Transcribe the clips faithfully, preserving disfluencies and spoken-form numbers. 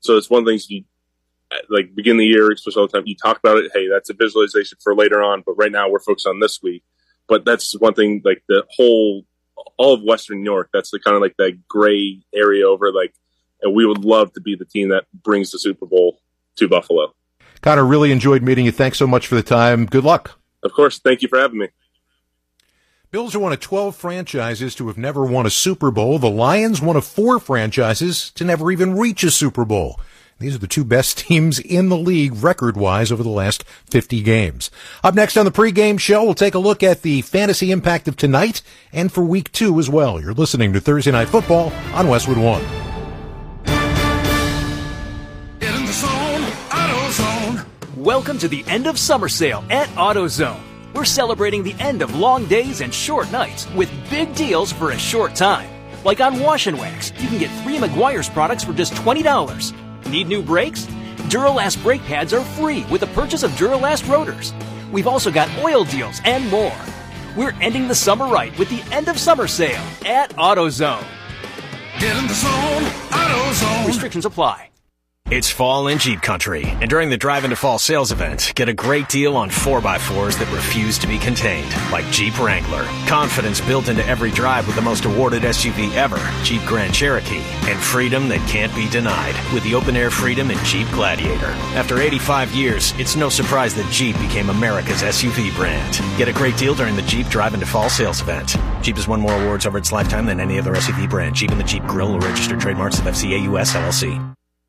So it's one of the things you, like, begin the year, especially all the time, you talk about it. Hey, that's a visualization for later on, but right now we're focused on this week. But that's one thing, like the whole, all of Western New York, that's the kind of like that gray area over, like, and we would love to be the team that brings the Super Bowl to Buffalo. Connor, really enjoyed meeting you. Thanks so much for the time. Good luck. Of course. Thank you for having me. Bills are one of twelve franchises to have never won a Super Bowl. The Lions, one of four franchises to never even reach a Super Bowl. These are the two best teams in the league record-wise over the last fifty games. Up next on the pregame show, we'll take a look at the fantasy impact of tonight and for week two as well. You're listening to Thursday Night Football on Westwood One. In the zone, AutoZone. Welcome to the end of summer sale at AutoZone. We're celebrating the end of long days and short nights with big deals for a short time. Like on Wash and Wax, you can get three Meguiar's products for just twenty dollars. Need new brakes? Duralast brake pads are free with the purchase of Duralast rotors. We've also got oil deals and more. We're ending the summer right with the end of summer sale at AutoZone. Get in the zone, AutoZone. Restrictions apply. It's fall in Jeep country, and during the Drive into Fall sales event, get a great deal on four by fours that refuse to be contained, like Jeep Wrangler. Confidence built into every drive with the most awarded S U V ever, Jeep Grand Cherokee. And freedom that can't be denied with the open-air Freedom and Jeep Gladiator. After eighty-five years, it's no surprise that Jeep became America's S U V brand. Get a great deal during the Jeep Drive into Fall sales event. Jeep has won more awards over its lifetime than any other S U V brand. Jeep and the Jeep Grill are registered trademarks of F C A U S L L C.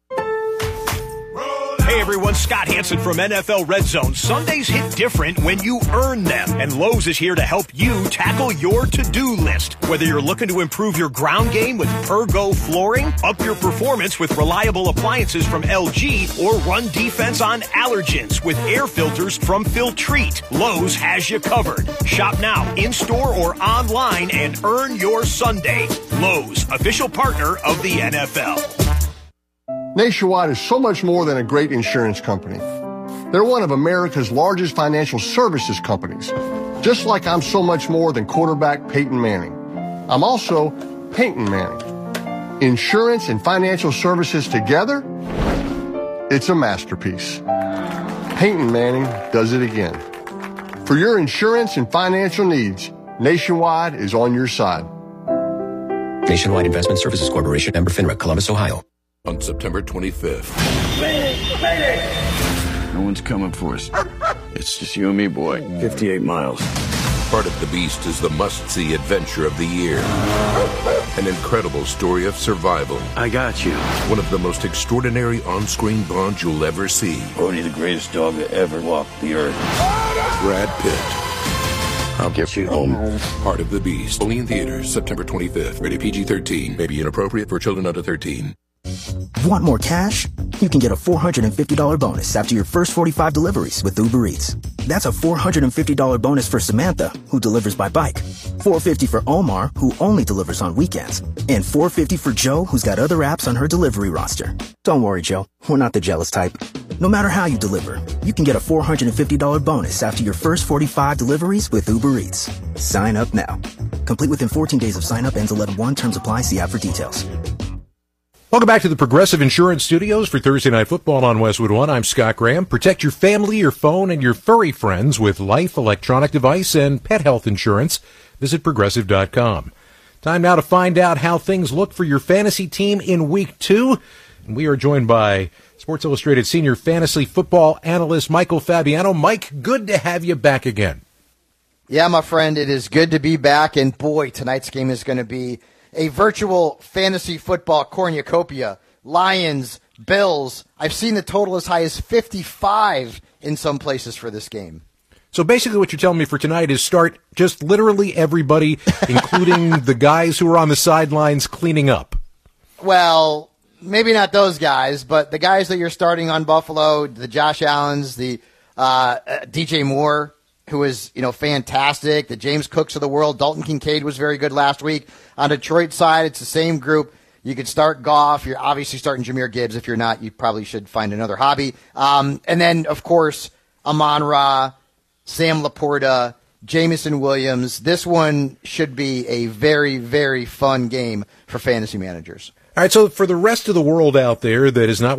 Hey everyone, Scott Hansen from N F L Red Zone. Sundays hit different when you earn them, and Lowe's is here to help you tackle your to-do list. Whether you're looking to improve your ground game with Pergo flooring, up your performance with reliable appliances from L G, or run defense on allergens with air filters from Filtrete, Lowe's has you covered. Shop now, in-store or online, and earn your Sunday. Lowe's, official partner of the N F L. Nationwide is so much more than a great insurance company. They're one of America's largest financial services companies, just like I'm so much more than quarterback Peyton Manning. I'm also Peyton Manning. Insurance and financial services together, it's a masterpiece. Peyton Manning does it again. For your insurance and financial needs, Nationwide is on your side. Nationwide Investment Services Corporation, member FINRA, Columbus, Ohio. On September twenty-fifth. No one's coming for us. It's just you and me, boy. fifty-eight miles. Part of the Beast is the must-see adventure of the year. An incredible story of survival. I got you. One of the most extraordinary on-screen bonds you'll ever see. Odie, the greatest dog that ever walked the earth. Brad Pitt. I'll get you home. Part of the Beast. Only in theaters September twenty-fifth. Rated P G thirteen. May be inappropriate for children under thirteen. Want more cash? You can get a four hundred fifty dollars bonus after your first forty-five deliveries with Uber Eats. That's a four hundred fifty dollars bonus for Samantha, who delivers by bike, four hundred fifty dollars for Omar, who only delivers on weekends, and four hundred fifty dollars for Joe, who's got other apps on her delivery roster. Don't worry, Joe. We're not the jealous type. No matter how you deliver, you can get a four hundred fifty dollars bonus after your first forty-five deliveries with Uber Eats. Sign up now. Complete within fourteen days of sign up. Ends eleven one. Terms apply. See app for details. Welcome back to the Progressive Insurance Studios for Thursday Night Football on Westwood One. I'm Scott Graham. Protect your family, your phone, and your furry friends with life, electronic device, and pet health insurance. Visit Progressive dot com. Time now to find out how things look for your fantasy team in Week two. And we are joined by Sports Illustrated senior fantasy football analyst Michael Fabiano. Mike, good to have you back again. Yeah, my friend, it is good to be back. And boy, tonight's game is going to be a virtual fantasy football cornucopia. Lions, Bills. I've seen the total as high as fifty-five in some places for this game. So basically what you're telling me for tonight is start just literally everybody, including the guys who are on the sidelines cleaning up. Well, maybe not those guys, but the guys that you're starting on Buffalo, the Josh Allens, the uh, D J Moore, who is, you know, fantastic. The James Cooks of the world. Dalton Kincaid was very good last week. On Detroit's side, it's the same group. You could start Goff. You're obviously starting Jahmyr Gibbs. If you're not, you probably should find another hobby. Um, and then, of course, Amon-Ra, Sam Laporta, Jameson Williams. This one should be a very, very fun game for fantasy managers. All right, so for the rest of the world out there that is not